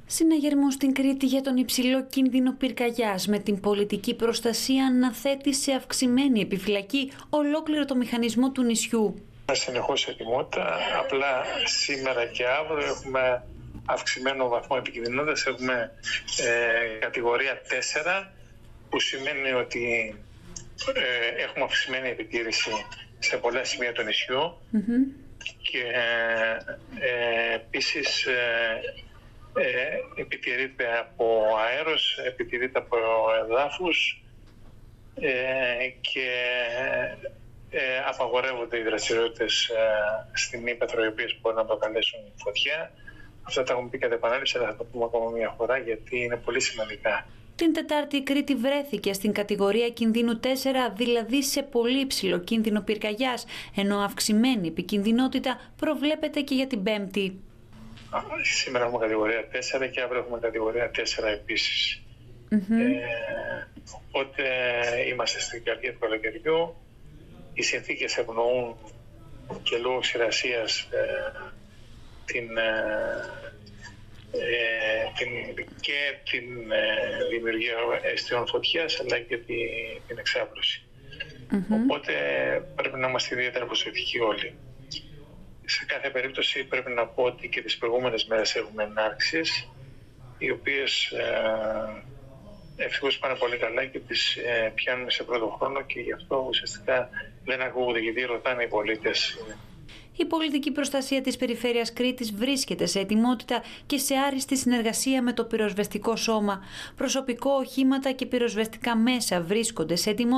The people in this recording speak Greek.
Συναγερμό στην Κρήτη για τον υψηλό κίνδυνο πυρκαγιάς με την πολιτική προστασία να θέτει σε αυξημένη επιφυλακή ολόκληρο το μηχανισμό του νησιού. Συνεχώς ετοιμότητα, απλά σήμερα και αύριο έχουμε αυξημένο βαθμό επικινδυνότητας, έχουμε κατηγορία 4, που σημαίνει ότι έχουμε αυξημένη επιτήρηση σε πολλά σημεία του νησιού και επίσης επιτηρείται από αέρος, επιτηρείται από εδάφους και απαγορεύονται οι δραστηριότητες στην ύπαιθρο οι οποίες μπορούν να προκαλέσουν φωτιά. Αυτά τα έχουμε πει κατά επανάληψη, αλλά θα το πούμε ακόμα μια φορά γιατί είναι πολύ σημαντικά. Την Τετάρτη η Κρήτη βρέθηκε στην κατηγορία κινδύνου 4, δηλαδή σε πολύ υψηλό κίνδυνο πυρκαγιάς, ενώ αυξημένη επικινδυνότητα προβλέπεται και για την Πέμπτη. Σήμερα έχουμε κατηγορία 4 και αύριο έχουμε κατηγορία 4 επίσης. Οπότε είμαστε στην καρδιά του καλοκαιριού. Οι συνθήκες ευνοούν και λόγω ξηρασίας την δημιουργία αιστείων φωτιάς, αλλά και την εξάπλωση. Οπότε πρέπει να είμαστε ιδιαίτερα προσεκτικοί όλοι. Σε κάθε περίπτωση πρέπει να πω ότι και τις προηγούμενες μέρες έχουμε ενάρξεις, οι οποίες ευτυχώς πάνε πολύ καλά και τις πιάνουμε σε πρώτο χρόνο και γι' αυτό ουσιαστικά δεν ακούγονται, γιατί ρωτάνε οι πολίτες. Η πολιτική προστασία της περιφέρειας Κρήτης βρίσκεται σε ετοιμότητα και σε άριστη συνεργασία με το πυροσβεστικό σώμα. Προσωπικό, οχήματα και πυροσβεστικά μέσα βρίσκονται σε ετοιμότητα